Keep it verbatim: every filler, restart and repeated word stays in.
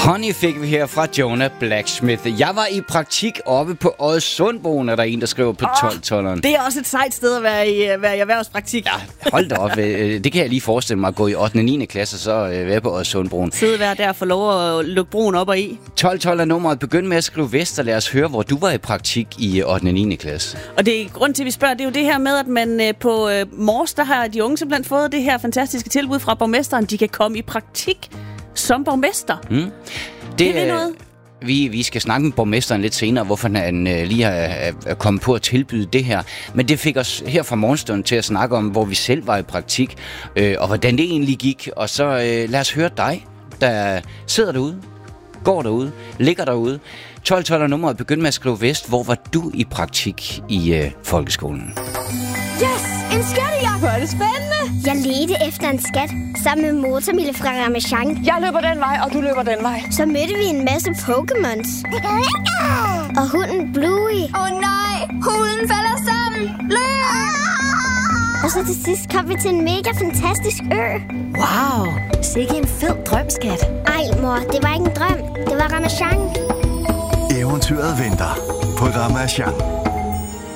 Honey fik vi her fra Jonah Blacksmith. Jeg var i praktik oppe på Oddesundbroen, er der en, der skriver på tolv-tolleren. Det er også et sejt sted at være i, være i erhvervspraktik. Ja, hold da op. Det kan jeg lige forestille mig at gå i ottende og niende klasse, og så være på Oddesundbroen. Sidde hver der og få lov at lukke broen op og i. tolv-tolv nummeret. Begynd med at skrive vest, og lad os høre, hvor du var i praktik i ottende og niende klasse. Og det er grund til, at vi spørger, det er jo det her med, at man på Mors, der har de unge simpelthen fået det her fantastiske tilbud fra borgmesteren. De kan komme i praktik som borgmester. Mm. Det, det er noget. Vi, vi skal snakke med borgmesteren lidt senere, hvorfor han øh, lige er, er kommet på at tilbyde det her. Men det fik os her fra morgenstunden til at snakke om, hvor vi selv var i praktik, øh, og hvordan det egentlig gik. Og så øh, lad os høre dig, der sidder derude, går derude, ligger derude. tolv-tolv nummeret. Begynd med at skrive vest. Hvor var du i praktik i øh, folkeskolen? Yes! En skattejagt! Hvor er det spændende! Jeg ledte efter en skat sammen med Motormille fra Ramachan. Jeg løber den vej, og du løber den vej. Så mødte vi en masse Pokémons. Og hunden Bluey. Åh oh, nej! Hunden falder sammen! Løb! Og så til sidst kom vi til en mega fantastisk ø. Wow! Sikke en fed drømskat. Ej, mor, det var ikke en drøm. Det var Ramachan. Eventyret venter på Ramachan.